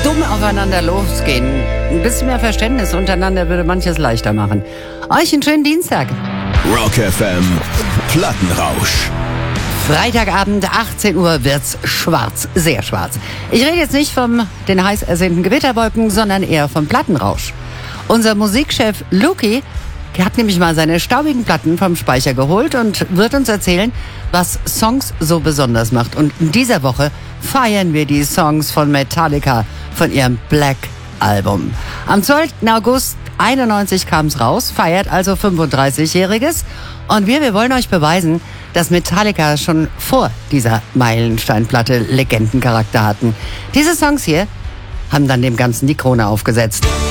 dumm aufeinander losgehen. Ein bisschen mehr Verständnis untereinander würde manches leichter machen. Euch einen schönen Dienstag. Rock FM Plattenrausch. Freitagabend, 18 Uhr wird's schwarz, sehr schwarz. Ich rede jetzt nicht von den heiß ersehnten Gewitterwolken, sondern eher vom Plattenrausch. Unser Musikchef Luki hat nämlich mal seine staubigen Platten vom Speicher geholt und wird uns erzählen, was Songs so besonders macht. Und in dieser Woche feiern wir die Songs von Metallica von ihrem Black Album. Am 12. August 91 kam's raus, feiert also 35-Jähriges. Und wir wollen euch beweisen, dass Metallica schon vor dieser Meilensteinplatte Legendencharakter hatten. Diese Songs hier haben dann dem Ganzen die Krone aufgesetzt.